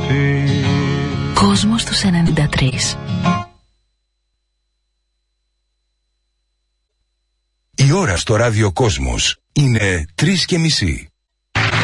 Κόσμος στους 93. Η ώρα στο ράδιο Κόσμος είναι 3:30.